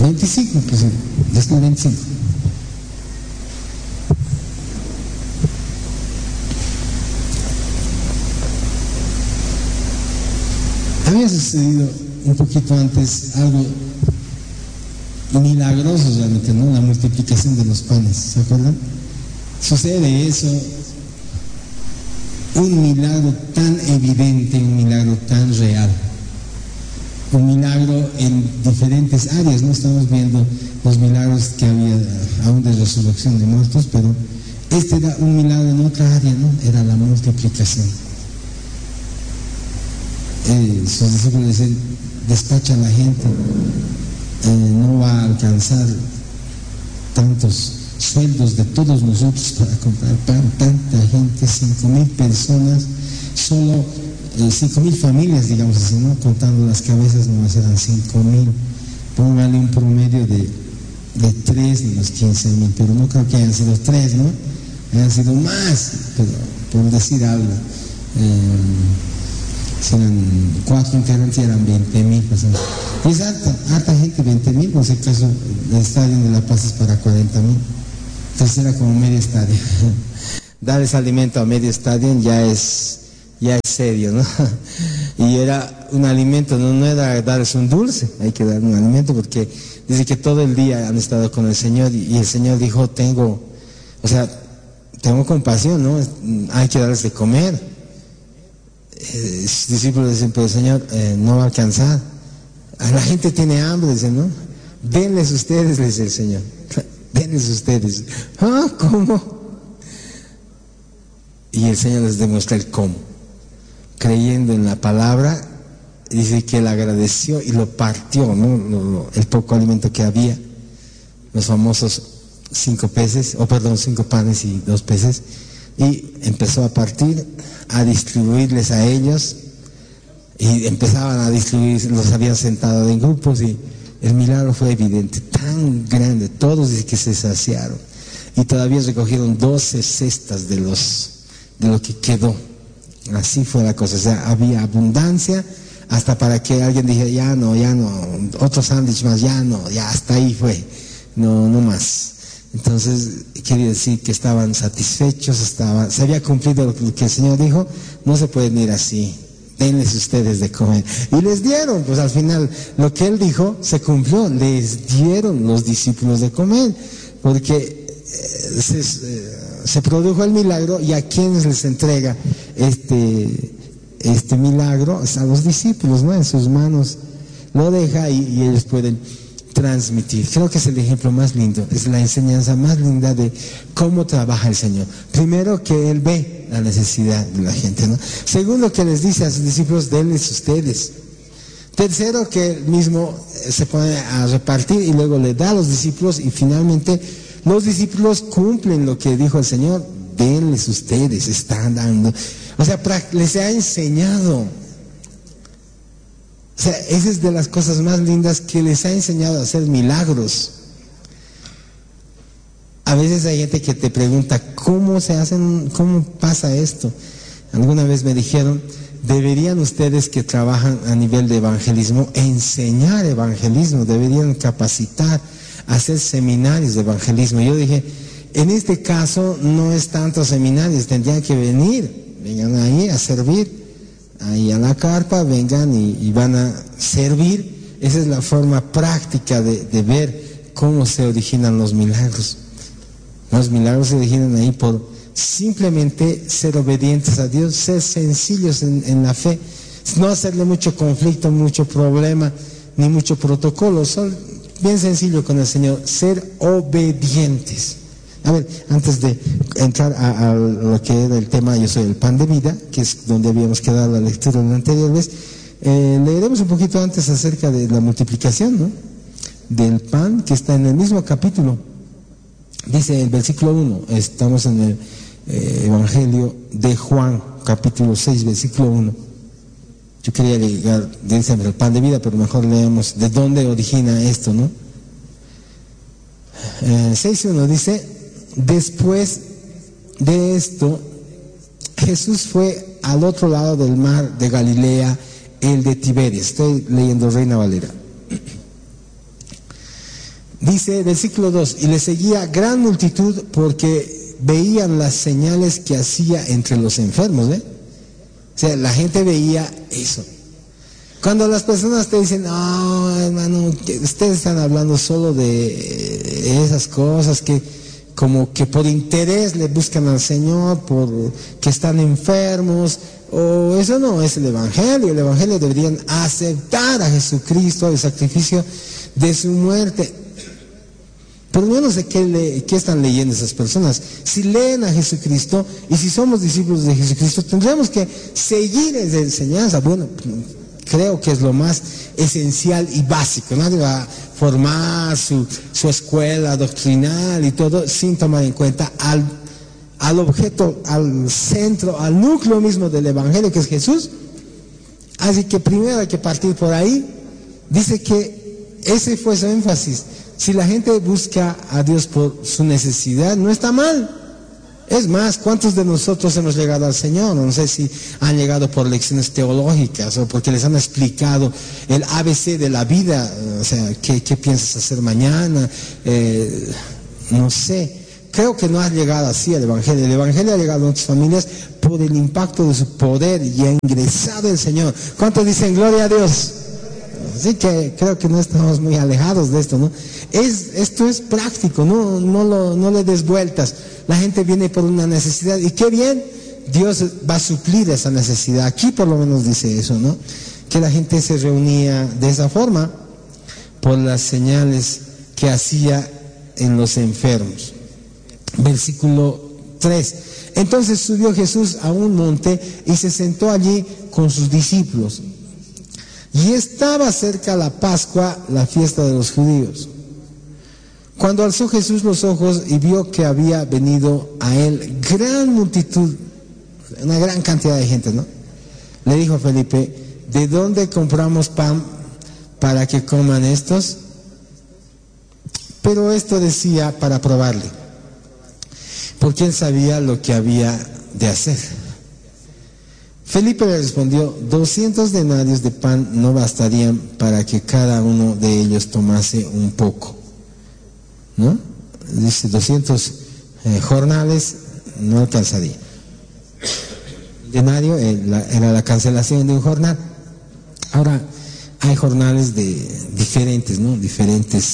25, pues, desde el 25. Había sucedido un poquito antes algo milagroso realmente, ¿no? La multiplicación de los panes, ¿se acuerdan? Sucede eso, un milagro tan evidente, un milagro tan real, un milagro en diferentes áreas, ¿no? Estamos viendo los milagros que había aún de resurrección de muertos, pero este era un milagro en otra área, ¿no? Era la multiplicación. Sus discípulos dicen, despacha a la gente, no va a alcanzar tantos sueldos de todos nosotros para comprar pan, tanta gente, 5,000 personas, solo 5,000 familias, digamos así, ¿no? Contando las cabezas nomás eran 5,000, póngale un promedio de 3 de los 15,000, pero no creo que hayan sido 3, ¿no? Hayan sido más, pero por decir algo, si eran 4 integrantes eran 20,000 personas. Y es harta gente, 20,000, en ese caso el estadio de La Paz es para 40,000. Entonces era como medio estadio. Darles alimento a medio estadio ya es serio, ¿no? Y era un alimento, no era darles un dulce, hay que dar un alimento porque dice que todo el día han estado con el Señor y el Señor dijo, tengo compasión, ¿no? Hay que darles de comer. Sus discípulos dicen, pero Señor, no va a alcanzar. La gente tiene hambre, dice, ¿no? Denles ustedes, les dice el Señor. Denles ustedes. Ah, ¿cómo? Y el Señor les demuestra el cómo. Creyendo en la palabra, dice que él agradeció y lo partió, ¿no? El poco alimento que había, los famosos 5 panes y 2 peces, y empezó a partir, a distribuirles a ellos, y empezaban a distribuir, los habían sentado en grupos, y el milagro fue evidente, tan grande, todos dicen que se saciaron, y todavía recogieron 12 cestas de lo que quedó. Así fue la cosa, o sea, había abundancia, hasta para que alguien dijera, ya no, otro sándwich más, ya hasta ahí fue, no más. Entonces, quiere decir que estaban satisfechos, se había cumplido lo que el Señor dijo, no se pueden ir así, denles ustedes de comer. Y les dieron, pues al final, lo que él dijo se cumplió, les dieron los discípulos de comer, porque se produjo el milagro, y a quienes les entrega este milagro, a los discípulos, ¿no? En sus manos lo deja y ellos pueden transmitir. Creo que es el ejemplo más lindo, es la enseñanza más linda de cómo trabaja el Señor. Primero, que Él ve la necesidad de la gente, ¿no? Segundo, que les dice a sus discípulos, denles ustedes. Tercero, que Él mismo se pone a repartir y luego le da a los discípulos, y finalmente los discípulos cumplen lo que dijo el Señor, denles ustedes, están dando. O sea, les ha enseñado. O sea, esa es de las cosas más lindas, que les ha enseñado a hacer milagros. A veces hay gente que te pregunta, ¿cómo pasa esto? Alguna vez me dijeron, deberían ustedes que trabajan a nivel de evangelismo, enseñar evangelismo, deberían capacitar, hacer seminarios de evangelismo. Yo dije, en este caso no es tanto seminarios, tendrían que vengan ahí a servir, ahí a la carpa, vengan y van a servir. Esa es la forma práctica de ver cómo se originan los milagros. Los milagros se originan ahí por simplemente ser obedientes a Dios, ser sencillos en la fe, no hacerle mucho conflicto, mucho problema, ni mucho protocolo, son bien sencillo con el Señor, ser obedientes. A ver, antes de entrar a lo que era el tema, yo soy el pan de vida, que es donde habíamos quedado la lectura la anterior vez, leeremos un poquito antes acerca de la multiplicación, ¿no? Del pan, que está en el mismo capítulo. Dice el versículo 1, estamos en el Evangelio de Juan, capítulo 6, versículo 1. Yo quería llegar, dice el pan de vida, pero mejor leemos de dónde origina esto, ¿no? 6:1 dice, después de esto, Jesús fue al otro lado del mar de Galilea, el de Tiberias. Estoy leyendo Reina Valera. Dice, versículo 2, y le seguía gran multitud porque veían las señales que hacía entre los enfermos, ¿eh? O sea, la gente veía eso. Cuando las personas te dicen, no, hermano, ustedes están hablando solo de esas cosas que como que por interés le buscan al Señor, por que están enfermos, o eso no es el Evangelio. El Evangelio deberían aceptar a Jesucristo, el sacrificio de su muerte. Pero yo no sé qué están leyendo esas personas. Si leen a Jesucristo y si somos discípulos de Jesucristo, tendremos que seguir esa enseñanza. Bueno, creo que es lo más esencial y básico. Nadie va a formar su escuela doctrinal y todo sin tomar en cuenta al objeto, al centro, al núcleo mismo del Evangelio, que es Jesús. Así que primero hay que partir por ahí. Dice que ese fue su énfasis. Si la gente busca a Dios por su necesidad, no está mal. Es más, ¿cuántos de nosotros hemos llegado al Señor? No sé si han llegado por lecciones teológicas o porque les han explicado el ABC de la vida, o sea, ¿qué piensas hacer mañana? No sé. Creo que no ha llegado así el Evangelio. El Evangelio ha llegado a nuestras familias por el impacto de su poder y ha ingresado el Señor. ¿Cuántos dicen gloria a Dios? Así que creo que no estamos muy alejados de esto, ¿no? Esto es práctico, no le des vueltas. La gente viene por una necesidad y qué bien, Dios va a suplir esa necesidad. Aquí por lo menos dice eso, ¿no? Que la gente se reunía de esa forma por las señales que hacía en los enfermos. Versículo 3. Entonces subió Jesús a un monte y se sentó allí con sus discípulos. Y estaba cerca la Pascua, la fiesta de los judíos. Cuando alzó Jesús los ojos y vio que había venido a él gran multitud, una gran cantidad de gente, ¿no? Le dijo a Felipe, ¿de dónde compramos pan para que coman estos? Pero esto decía para probarle, porque él sabía lo que había de hacer. Felipe le respondió, 200 denarios de pan no bastarían para que cada uno de ellos tomase un poco, ¿no? Dice 200 jornales no alcanzaría. El denario era la cancelación de un jornal. Ahora, hay jornales diferentes, ¿no? Diferentes,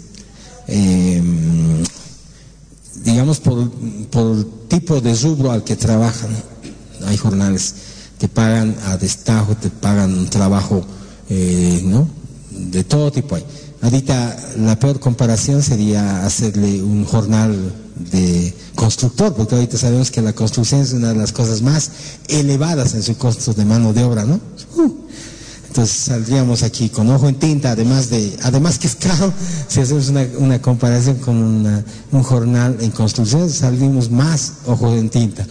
digamos, por tipo de rubro al que trabajan. Hay jornales te pagan a destajo, te pagan un trabajo, ¿no? De todo tipo hay. Ahorita la peor comparación sería hacerle un jornal de constructor, porque ahorita sabemos que la construcción es una de las cosas más elevadas en su costo de mano de obra, ¿no? Entonces saldríamos aquí con ojo en tinta, además que es caro. Si hacemos una comparación con un jornal en construcción, salimos más ojo en tinta.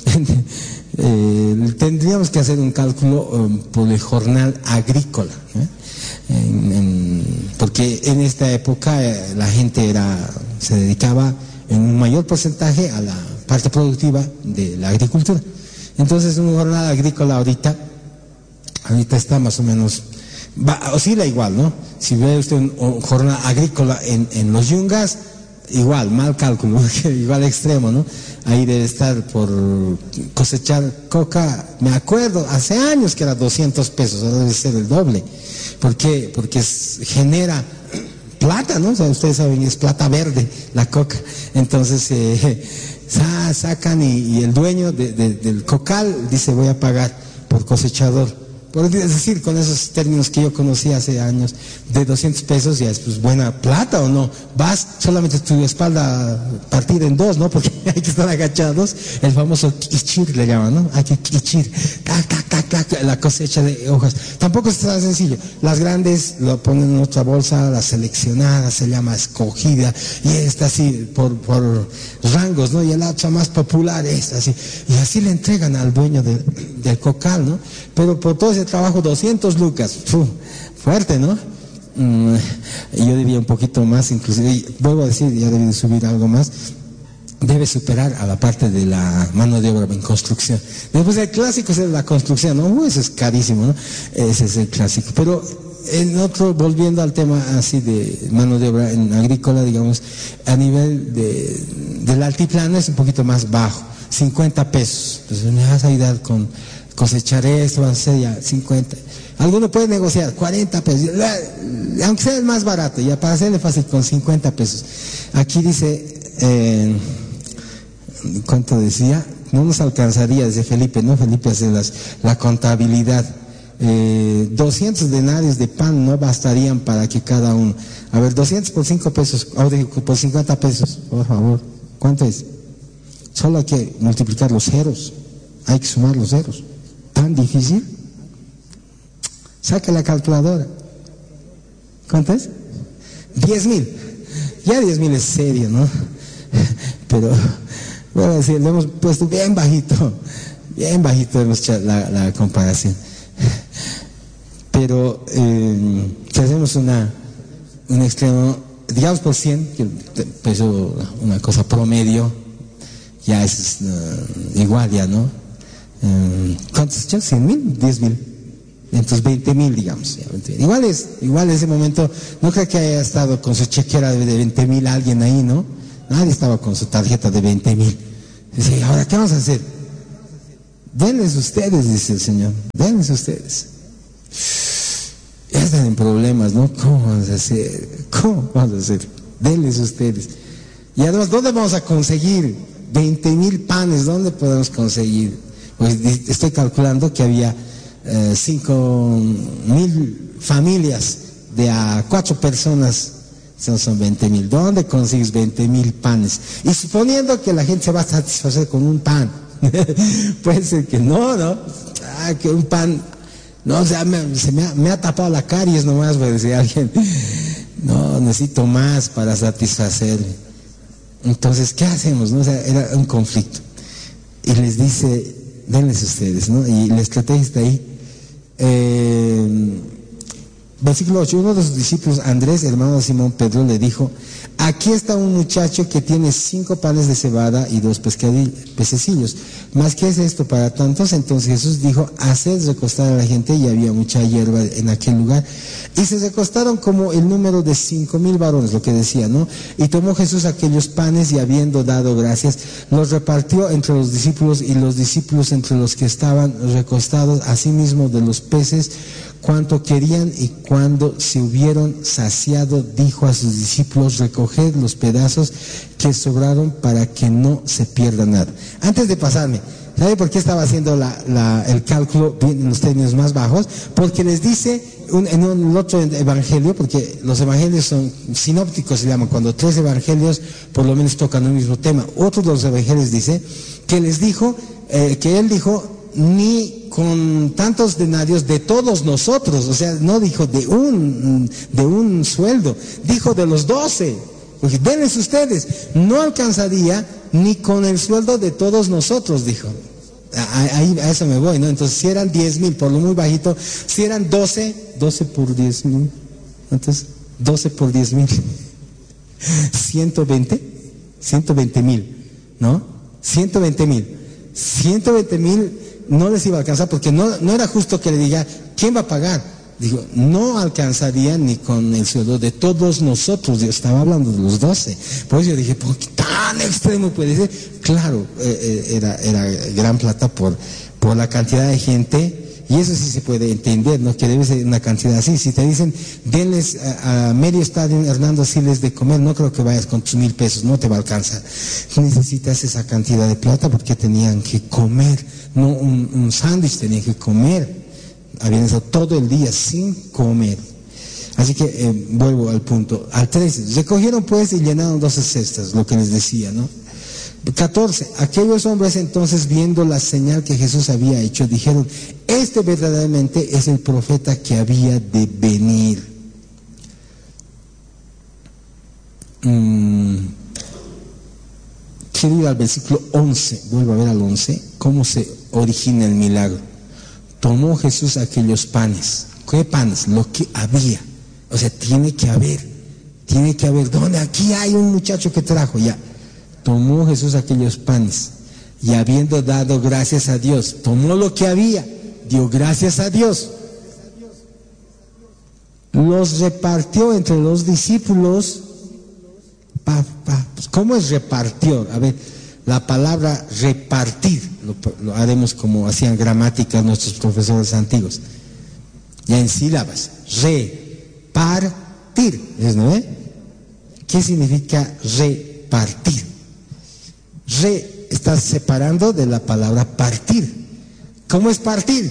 Tendríamos que hacer un cálculo por el jornal agrícola, porque en esta época la gente se dedicaba en un mayor porcentaje a la parte productiva de la agricultura. Entonces un jornal agrícola ahorita está más o menos, oscila igual, ¿no? Si ve usted un jornal agrícola en los Yungas, igual, mal cálculo, igual extremo, ¿no? Ahí debe estar por cosechar coca, me acuerdo, hace años que era 200 pesos, ahora debe ser el doble. ¿Por qué? Porque genera plata, ¿no? O sea, ustedes saben, es plata verde la coca. Entonces, sacan y el dueño del cocal dice, voy a pagar por cosechador. Por decir, con esos términos que yo conocí hace años, de 200 pesos ya es pues buena plata, ¿o no? Vas, solamente tu espalda partida en dos, ¿no? Porque hay que estar agachados, el famoso ichir le llaman, ¿no? Hay que ichir, la cosecha de hojas. Tampoco es tan sencillo. Las grandes lo ponen en otra bolsa, la seleccionada se llama escogida, y esta así por rangos, ¿no? Y la otra más popular es así. Y así le entregan al dueño del cocal, ¿no? Pero por todo ese trabajo, 200 lucas, fuerte, ¿no? Yo diría un poquito más, inclusive, vuelvo a decir, ya debe de subir algo más, debe superar a la parte de la mano de obra en construcción. Después el clásico es la construcción, ¿no? Eso es carísimo, ¿no? Ese es el clásico. Pero en otro, volviendo al tema así de mano de obra en agrícola, digamos, a nivel del altiplano es un poquito más bajo, 50 pesos. Entonces me vas a ayudar con cosechar esto, va a ser ya 50. Alguno puede negociar 40 pesos, aunque sea el más barato, ya para hacerle fácil con 50 pesos. Aquí dice, ¿cuánto decía? No nos alcanzaría, dice Felipe, ¿no? Felipe hace la contabilidad. 200 denarios de pan no bastarían para que cada uno. A ver, 200 por 5 pesos, por 50 pesos, por favor. ¿Cuánto es? Solo hay que multiplicar los ceros. Hay que sumar los ceros. ¿Tan difícil? Saca la calculadora. ¿Cuánto es? 10,000. Ya 10,000 es serio, ¿no? Pero, voy a decir, lo hemos puesto bien bajito hemos hecho la comparación. Pero, si hacemos un extremo, digamos por 100, que peso una cosa promedio, ya es igual ya, ¿no? ¿Cuántos hecho? ¿100,000? 10,000. Entonces 20,000, digamos. Igual en ese momento, no creo que haya estado con su chequera de 20,000 alguien ahí, ¿no? Nadie estaba con su tarjeta de 20,000. Dice, ¿ahora qué vamos a hacer? Denles ustedes, dice el Señor, denles ustedes. Ya están en problemas, ¿no? ¿Cómo vamos a hacer? Denles ustedes. Y además, ¿dónde vamos a conseguir 20,000 panes? ¿Dónde podemos conseguir? Pues estoy calculando que había 5,000 familias de a 4 personas. Son 20,000. ¿Dónde consigues 20,000 panes? Y suponiendo que la gente se va a satisfacer con un pan. Puede ser que no. Que un pan, no, o sea, me ha tapado la caries nomás, puede decir alguien. No, necesito más para satisfacerme. Entonces, ¿qué hacemos? ¿No? O sea, era un conflicto. Y les dice, denles ustedes, ¿no? Y la estrategia está ahí. Versículo 8, uno de sus discípulos, Andrés, hermano de Simón Pedro, le dijo, aquí está un muchacho que tiene 5 panes de cebada y 2 pececillos. ¿Mas qué es esto para tantos? Entonces Jesús dijo, haced recostar a la gente, y había mucha hierba en aquel lugar. Y se recostaron como el número de 5,000 varones, lo que decía, ¿no? Y tomó Jesús aquellos panes y habiendo dado gracias, los repartió entre los discípulos y los discípulos entre los que estaban recostados, asimismo de los peces, cuanto querían, y cuando se hubieron saciado, dijo a sus discípulos, recoged los pedazos que sobraron para que no se pierda nada. Antes de pasarme, ¿sabe por qué estaba haciendo el cálculo en los términos más bajos? Porque les dice en el otro evangelio, porque los evangelios son sinópticos, se llaman, cuando 3 evangelios por lo menos tocan el mismo tema. Otro de los evangelios dice que les dijo, que él dijo, ni con tantos denarios de todos nosotros, o sea, no dijo de un sueldo, dijo de los 12, porque denles ustedes, no alcanzaría ni con el sueldo de todos nosotros, dijo. A eso me voy, ¿no? Entonces, si eran 10,000, por lo muy bajito, si eran 12 por 10,000, entonces, 12 por 10,000, 120,000, ¿no? 120,000 no les iba a alcanzar, porque no era justo que le diga, ¿quién va a pagar? Digo, no alcanzaría ni con el sueldo de todos nosotros. Yo estaba hablando de los 12. Por eso yo dije, ¿por qué tan extremo puede ser? Claro, era gran plata por la cantidad de gente. Y eso sí se puede entender, ¿no? Que debe ser una cantidad así. Si te dicen, denles a medio estadio, Hernando, Siles de comer, no creo que vayas con tus 1,000 pesos, no te va a alcanzar. Necesitas esa cantidad de plata porque tenían que comer, no un sándwich, tenían que comer. Habían estado todo el día sin comer. Así que vuelvo al punto, al 13. Recogieron pues y llenaron 12 cestas, lo que les decía, ¿no? 14. Aquellos hombres entonces, viendo la señal que Jesús había hecho, dijeron, este verdaderamente es el profeta que había de venir. Quiero ir al versículo 11, vuelvo a ver al 11, cómo se origina el milagro. Tomó Jesús aquellos panes. ¿Qué panes? Lo que había. O sea, tiene que haber. ¿Dónde? Aquí hay un muchacho que trajo, ya. Tomó Jesús aquellos panes y habiendo dado gracias a Dios, tomó lo que había, dio gracias a Dios. los repartió entre los discípulos. ¿Cómo es repartió? A ver, la palabra repartir, lo haremos como hacían gramática nuestros profesores antiguos, ya en sílabas. Repartir, ¿no? ¿Qué significa repartir? Re está separando de la palabra partir. ¿Cómo es partir?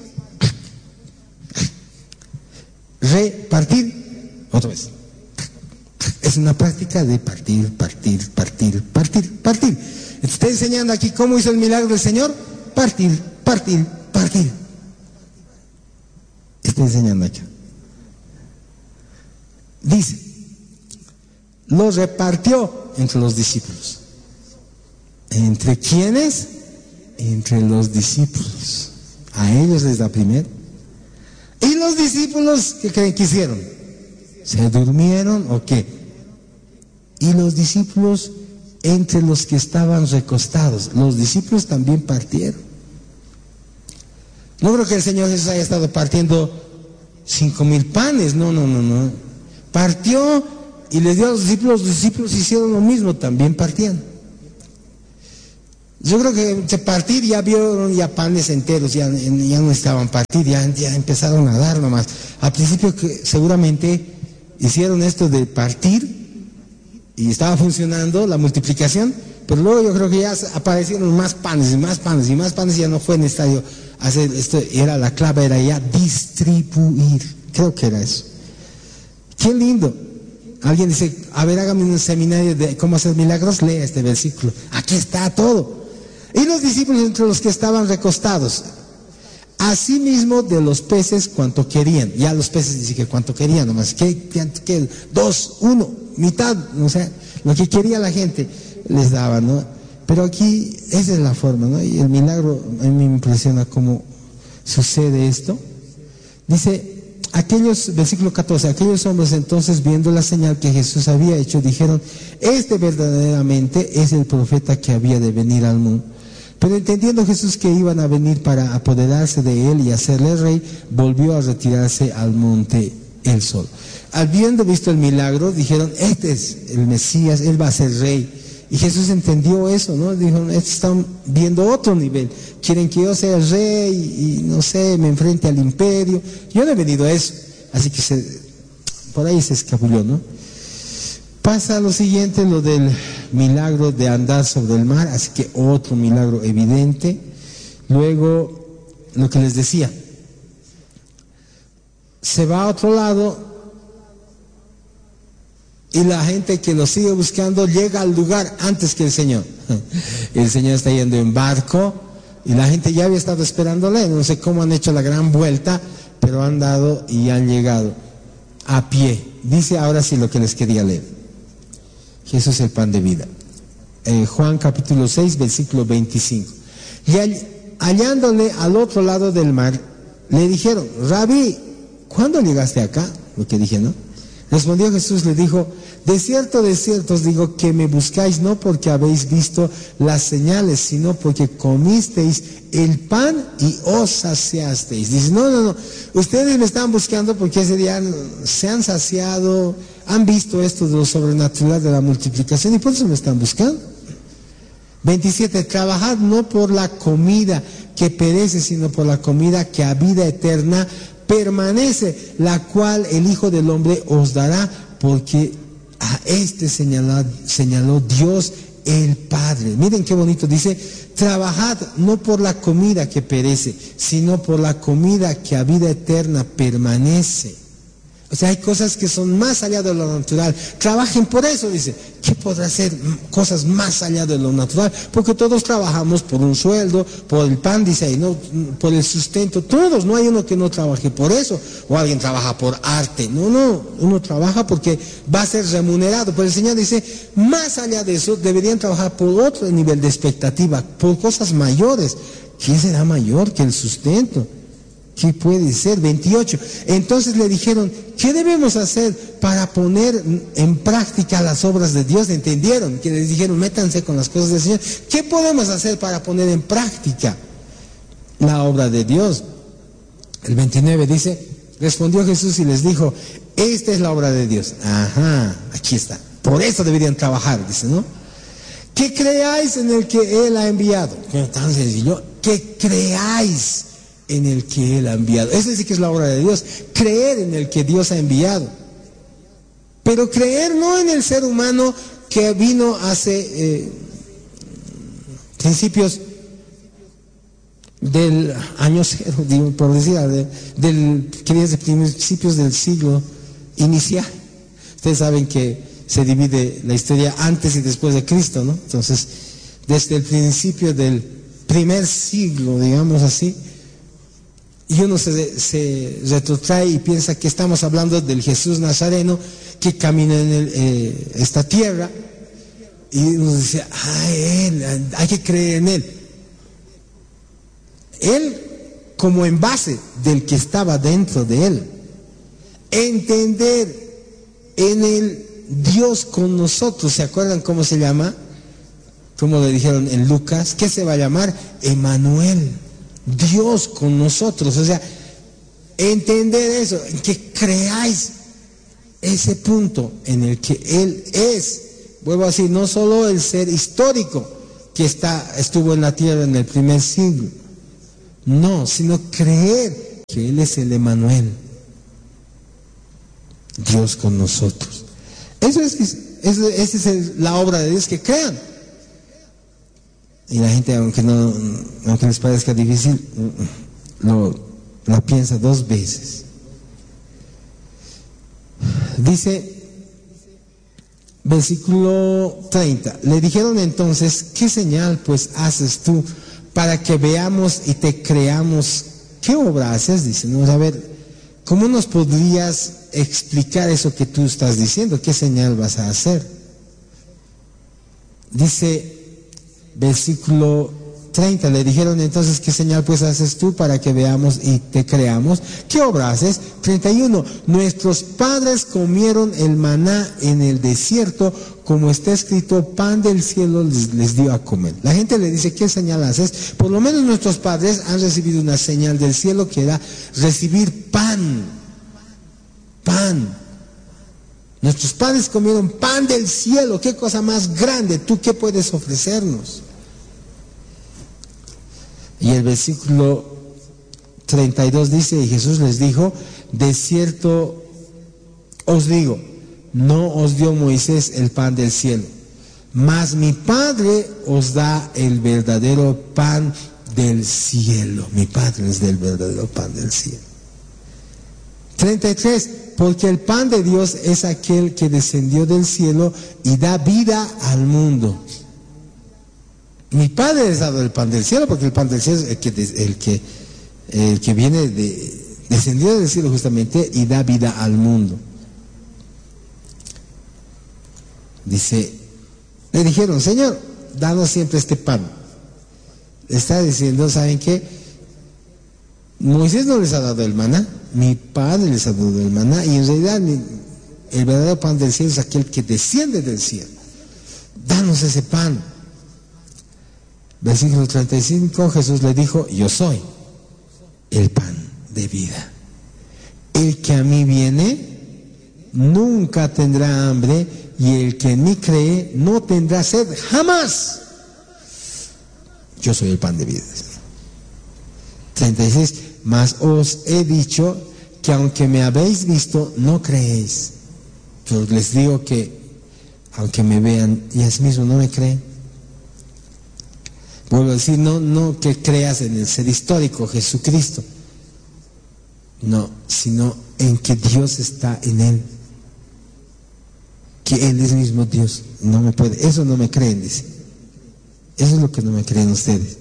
Repartir, otra vez. Es una práctica de partir. Está enseñando aquí cómo hizo el milagro del Señor. Partir. Está enseñando aquí. Dice, lo repartió entre los discípulos. ¿Entre quiénes? Entre los discípulos. A ellos les da primero. ¿Y los discípulos qué creen que hicieron? ¿Se durmieron o qué? Y los discípulos, entre los que estaban recostados, los discípulos también partieron. No creo que el Señor Jesús haya estado partiendo 5,000 panes, no. Partió y les dio a los discípulos hicieron lo mismo, también partían. Yo creo que partir ya vieron ya panes enteros, ya no estaban partir, ya empezaron a dar nomás. Al principio que seguramente hicieron esto de partir y estaba funcionando la multiplicación, pero luego yo creo que ya aparecieron más panes, ya no fue necesario hacer esto, la clave era ya distribuir, creo que era eso. Qué lindo. Alguien dice, a ver, hágame un seminario de cómo hacer milagros, lea este versículo, aquí está todo. Y los discípulos entre los que estaban recostados, asimismo de los peces cuanto querían. Ya los peces dicen que cuanto querían nomás, que 2, 1, mitad, o sea, lo que quería la gente les daba, ¿no? Pero aquí esa es la forma, ¿no? Y el milagro a mí me impresiona cómo sucede esto. Dice, versículo 14, aquellos hombres entonces, viendo la señal que Jesús había hecho, dijeron, este verdaderamente es el profeta que había de venir al mundo. Pero entendiendo Jesús que iban a venir para apoderarse de él y hacerle rey, volvió a retirarse al monte él solo. Habiendo visto el milagro, dijeron, este es el Mesías, él va a ser rey. Y Jesús entendió eso, ¿no? Dijo, están viendo otro nivel, quieren que yo sea rey y no sé, me enfrente al imperio. Yo no he venido a eso, así que por ahí se escabulló, ¿no? Pasa lo siguiente, lo del milagro de andar sobre el mar, así que otro milagro evidente. Luego, lo que les decía, se va a otro lado y la gente que lo sigue buscando llega al lugar antes que el Señor. El Señor está yendo en barco y la gente ya había estado esperándole, no sé cómo han hecho la gran vuelta, pero han dado y han llegado a pie. Dice ahora sí lo que les quería leer. Jesús es el pan de vida. Juan capítulo 6, versículo 25. Y hallándole al otro lado del mar, le dijeron, Rabí, ¿cuándo llegaste acá? Lo que dije, ¿no? Respondió Jesús, le dijo, de cierto os digo que me buscáis no porque habéis visto las señales, sino porque comisteis el pan y os saciasteis. Dice, no, ustedes me están buscando porque ese día se han saciado, han visto esto de lo sobrenatural de la multiplicación y por eso me están buscando. 27, trabajad no por la comida que perece, sino por la comida que a vida eterna permanece, la cual el Hijo del Hombre os dará, porque a este señaló Dios el Padre. Miren qué bonito, dice, trabajad no por la comida que perece, sino por la comida que a vida eterna permanece. O sea, hay cosas que son más allá de lo natural. Trabajen por eso, dice. ¿Qué podrá ser cosas más allá de lo natural? Porque todos trabajamos por un sueldo, por el pan, dice ahí, ¿no? Por el sustento. Todos, no hay uno que no trabaje por eso. O alguien trabaja por arte. No, uno trabaja porque va a ser remunerado. Pero el Señor dice, más allá de eso, deberían trabajar por otro nivel de expectativa, por cosas mayores. ¿Qué será mayor que el sustento? ¿Qué puede ser? 28. Entonces le dijeron, ¿qué debemos hacer para poner en práctica las obras de Dios? ¿Entendieron? Que les dijeron, métanse con las cosas del Señor. ¿Qué podemos hacer para poner en práctica la obra de Dios? El 29 dice, Respondió Jesús y les dijo: esta es la obra de Dios. Ajá, aquí está. Por eso deberían trabajar, dice, ¿no? Que creáis en el que Él ha enviado. Tan sencillo. Que creáis en el que Él ha enviado. Eso dice que es la obra de Dios. Creer en el que Dios ha enviado. Pero creer no en el ser humano que vino hace principios del año cero, digo, por decir, de principios del siglo inicial. Ustedes saben que se divide la historia antes y después de Cristo, ¿no? Entonces, desde el principio del primer siglo, digamos así, y uno se retrotrae y piensa que estamos hablando del Jesús Nazareno que camina en esta tierra, y uno dice: Él, hay que creer en Él. Él como envase del que estaba dentro de Él. Entender en el Dios con nosotros. ¿Se acuerdan cómo se llama? Como le dijeron en Lucas, ¿qué se va a llamar? Emmanuel, Dios con nosotros. O sea, entender eso, que creáis ese punto en el que Él es. Vuelvo a decir, no solo el ser histórico que estuvo en la tierra en el primer siglo, no, sino creer que Él es el Emmanuel, Dios con nosotros. Esa es la obra de Dios, que crean. Y la gente, aunque les parezca difícil, lo piensa dos veces. Dice, versículo 30, le dijeron entonces: ¿qué señal pues haces tú para que veamos y te creamos? ¿Qué obra haces? Dice, ¿no? A ver, ¿cómo nos podrías explicar eso que tú estás diciendo? ¿Qué señal vas a hacer? Dice, versículo 30, le dijeron entonces: ¿qué señal pues haces tú para que veamos y te creamos? ¿Qué obra haces? 31, nuestros padres comieron el maná en el desierto, como está escrito, pan del cielo les dio a comer. La gente le dice: ¿qué señal haces? Por lo menos nuestros padres han recibido una señal del cielo, que era recibir pan. Nuestros padres comieron pan del cielo. ¿Qué cosa más grande? ¿Tú qué puedes ofrecernos? Y el versículo 32 dice: y Jesús les dijo: de cierto os digo, no os dio Moisés el pan del cielo, mas mi Padre os da el verdadero pan del cielo. Mi Padre es del verdadero pan del cielo. 33, porque el pan de Dios es aquel que descendió del cielo y da vida al mundo. Mi Padre les ha dado el pan del cielo, porque el pan del cielo es el que viene descendió del cielo justamente y da vida al mundo. Dice, le dijeron: Señor, danos siempre este pan. Está diciendo: ¿saben qué? Moisés no les ha dado el maná, mi Padre les ha dado el maná, y en realidad el verdadero pan del cielo es aquel que desciende del cielo. Danos ese pan. Versículo 35, Jesús le dijo: yo soy el pan de vida. El que a mí viene nunca tendrá hambre, y el que en mí cree no tendrá sed jamás. Yo soy el pan de vida. 36, mas os he dicho que aunque me habéis visto, no creéis. Yo les digo que aunque me vean, y es mismo no me creen. Vuelvo a decir, no que creas en el ser histórico, Jesucristo. No, sino en que Dios está en Él. Que Él es mismo Dios. No me puede, eso no me creen, dice. Eso es lo que no me creen ustedes.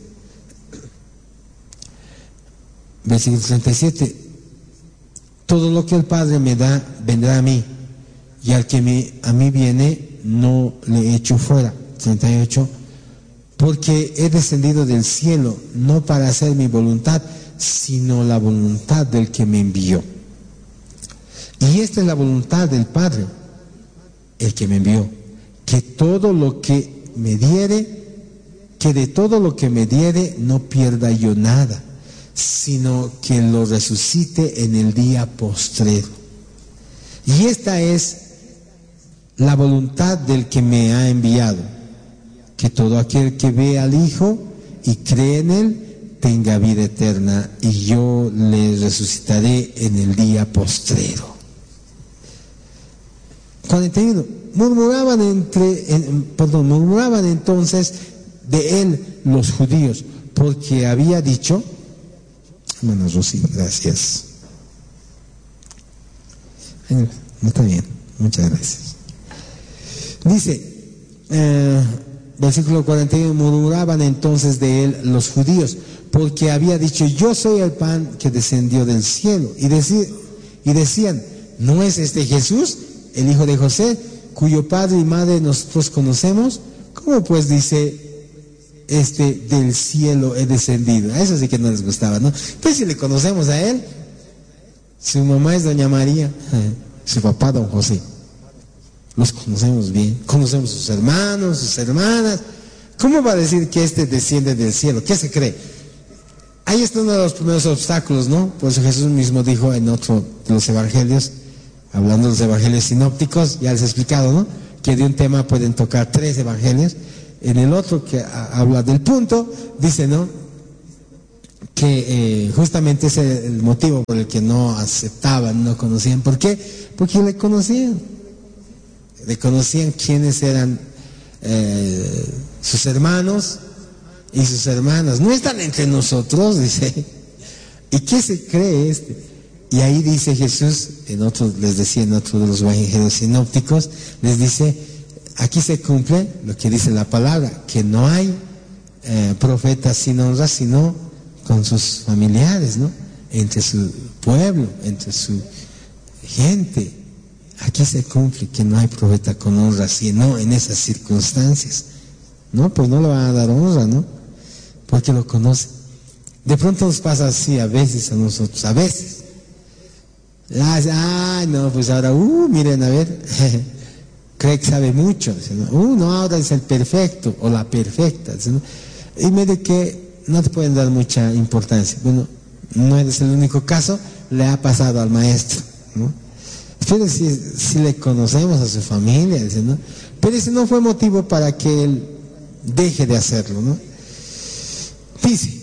Versículo 37. Todo lo que el Padre me da, vendrá a mí. Y al que a mí viene, no le echo fuera. 38. Porque he descendido del cielo, no para hacer mi voluntad, sino la voluntad del que me envió. Y esta es la voluntad del Padre, el que me envió, que todo lo que me diere, que de todo lo que me diere no pierda yo nada, sino que lo resucite en el día postrero. Y esta es la voluntad del que me ha enviado, que todo aquel que ve al Hijo y cree en Él tenga vida eterna, y yo le resucitaré en el día postrero. 41. Murmuraban entonces de él los judíos, porque había dicho, hermano Rosy, gracias. Está bien, muchas gracias. Dice, versículo 41, murmuraban entonces de él los judíos, porque había dicho, yo soy el pan que descendió del cielo. Y decían, ¿no es este Jesús, el hijo de José, cuyo padre y madre nosotros conocemos? ¿Cómo pues dice, del cielo he descendido? A eso sí que no les gustaba, ¿no? Pues si le conocemos a él, su mamá es doña María, su papá don José, los conocemos bien, conocemos sus hermanos, sus hermanas. ¿Cómo va a decir que desciende del cielo? ¿Qué se cree? Ahí está uno de los primeros obstáculos, ¿no? Por eso Jesús mismo dijo en otro de los evangelios, hablando de los evangelios sinópticos, ya les he explicado, ¿no? Que de un tema pueden tocar 3 evangelios. En el otro, que habla del punto, dice, ¿no?, que justamente ese es el motivo por el que no aceptaban, no conocían. ¿Por qué? Porque le conocían quiénes eran sus hermanos y sus hermanas. No están entre nosotros, dice. ¿Y qué se cree Y ahí dice Jesús, les decía en otro de los evangelios sinópticos, les dice, aquí se cumple lo que dice la palabra, que no hay profeta sin honra, sino con sus familiares, ¿no? Entre su pueblo, entre su gente. Aquí se cumple que no hay profeta con honra, sino en esas circunstancias. No, pues no le van a dar honra, ¿no? Porque lo conoce. De pronto nos pasa así a veces a nosotros, a veces. No, pues ahora, miren, a ver, cree que sabe mucho, no, ahora es el perfecto o la perfecta, ¿no? Y medio que no te pueden dar mucha importancia. Bueno, no eres el único caso, le ha pasado al maestro, ¿no? Pero si le conocemos a su familia, ¿no? Pero ese no fue motivo para que él deje de hacerlo, ¿no? Dice,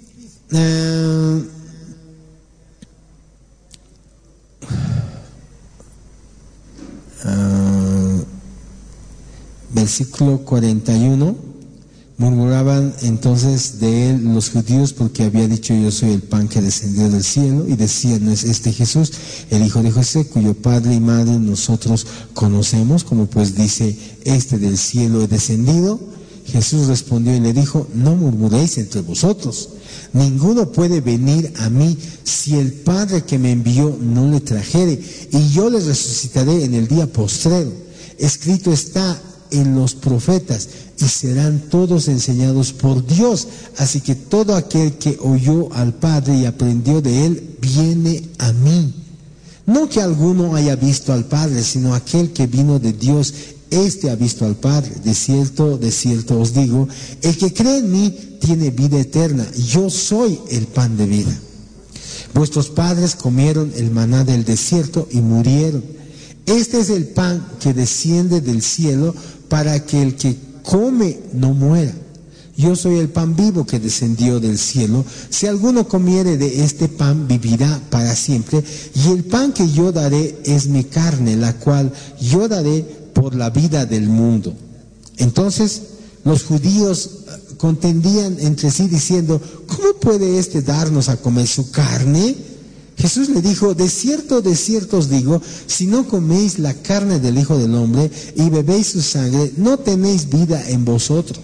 versículo 41, murmuraban entonces de él los judíos, porque había dicho, yo soy el pan que descendió del cielo, y decían, ¿no es este Jesús, el hijo de José, cuyo padre y madre nosotros conocemos? Como pues dice, del cielo he descendido. Jesús respondió y le dijo, no murmuréis entre vosotros, ninguno puede venir a mí si el Padre que me envió no le trajere, y yo le resucitaré en el día postrero. Escrito está en los profetas, y serán todos enseñados por Dios. Así que todo aquel que oyó al Padre y aprendió de él, viene a mí. No que alguno haya visto al Padre, sino aquel que vino de Dios, ha visto al Padre. De cierto os digo, el que cree en mí tiene vida eterna. Yo soy el pan de vida. Vuestros padres comieron el maná del desierto y murieron. Este es el pan que desciende del cielo, para que el que come no muera. Yo soy el pan vivo que descendió del cielo. Si alguno comiere de este pan, vivirá para siempre. Y el pan que yo daré es mi carne, la cual yo daré por la vida del mundo. Entonces los judíos contendían entre sí diciendo, ¿cómo puede darnos a comer su carne? Jesús le dijo, de cierto os digo, si no coméis la carne del Hijo del Hombre y bebéis su sangre, no tenéis vida en vosotros.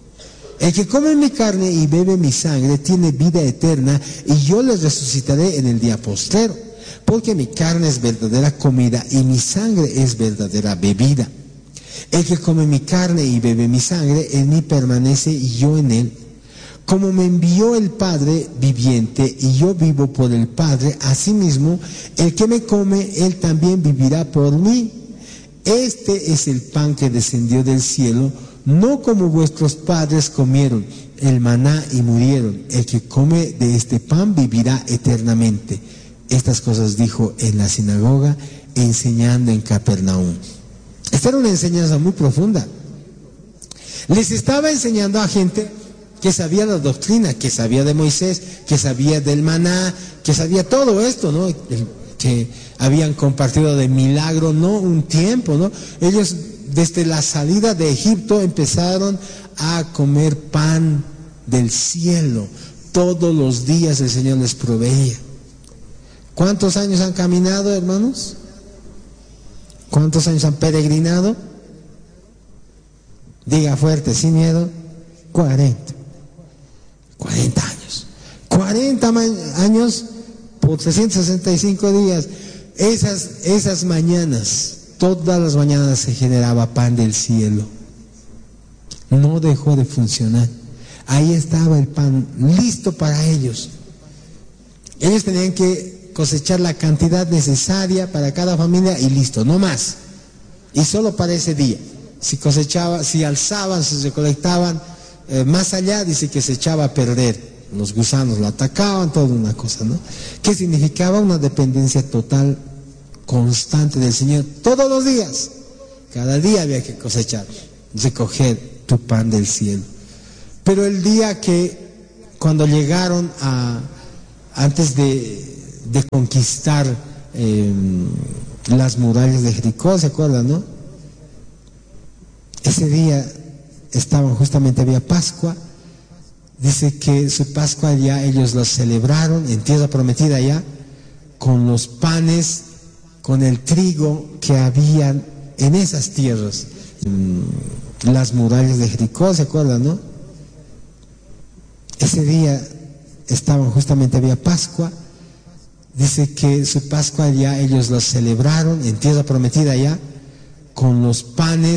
El que come mi carne y bebe mi sangre tiene vida eterna, y yo les resucitaré en el día postrero. Porque mi carne es verdadera comida y mi sangre es verdadera bebida. El que come mi carne y bebe mi sangre, en mí permanece y yo en él. Como me envió el Padre viviente y yo vivo por el Padre, asimismo, el que me come, él también vivirá por mí. Este es el pan que descendió del cielo, no como vuestros padres comieron. el maná y murieron. El que come de este pan vivirá eternamente. Estas cosas dijo en la sinagoga, enseñando en Capernaum. Esta era una enseñanza muy profunda. Les estaba enseñando a gente que sabía la doctrina, que sabía de Moisés, que sabía del maná, que sabía todo esto, ¿no? Que habían compartido de milagro, ¿no? Un tiempo, ¿no? Ellos desde la salida de Egipto empezaron a comer pan del cielo. Todos los días el Señor les proveía. ¿Cuántos años han caminado, hermanos? ¿Cuántos años han peregrinado? Diga fuerte, sin miedo. 40 años. 40 años por 365 días. Esas mañanas, todas las mañanas se generaba pan del cielo. No dejó de funcionar. Ahí estaba el pan listo para ellos. Ellos tenían que cosechar la cantidad necesaria para cada familia y listo, no más. Y solo para ese día. Si alzaban, si recolectaban más allá, dice que se echaba a perder. Los gusanos lo atacaban, toda una cosa, ¿no? ¿Qué significaba? Una dependencia total, constante del Señor, todos los días. Cada día había que cosechar, recoger tu pan del cielo. Pero el día cuando llegaron antes de conquistar las murallas de Jericó, ¿se acuerdan, no? Ese día justamente había Pascua. Dice que su Pascua ya ellos la celebraron en tierra prometida ya, con los panes, con el trigo que habían en esas tierras. Las murallas de Jericó, ¿se acuerdan, no? Ese día justamente había Pascua. Dice que su Pascua ya ellos la celebraron en tierra prometida ya, con los panes